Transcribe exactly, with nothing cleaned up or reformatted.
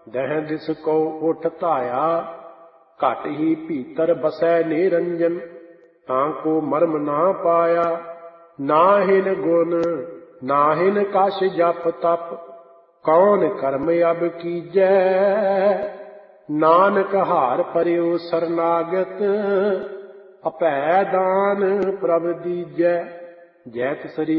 ਦਹਿ ਦਿਸ ਕੋ ਉਠ ਧਾਇਆ। ਘਟ ਹੀ ਭੀਤਰ ਬਸੈ ਨਿਰੰਜਨ, ਤਾਂ ਕੋ ਮਰਮ ਨਾ ਪਾਇਆ। ਨਾਹਿਨ ਗੁਣ ਨਾਹਿਨ ਕਛ ਜਪ ਤਪ, ਕੌਣ ਕਰਮ ਅਬ ਕੀਜੈ। ਨਾਨਕ ਹਾਰ ਪਰਿਉ ਸਰਨਾਗਤ, ਅਭੈ ਦਾਨ ਪ੍ਰਭ ਦੀਜੈ। ਜੈ ਤਿਸਰੀ